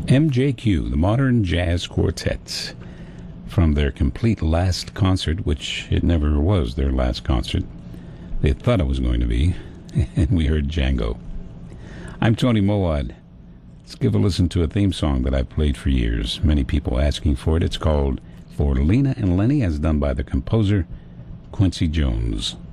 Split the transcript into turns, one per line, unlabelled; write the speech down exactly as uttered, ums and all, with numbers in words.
M J Q, the Modern Jazz Quartet, from their complete last concert, which it never was their last concert. They thought it was going to be, and we heard Django. I'm Tony Mowat. Let's give a listen to a theme song that I've played for years. Many people asking for it. It's called For Lena and Lenny, as done by the composer Quincy Jones.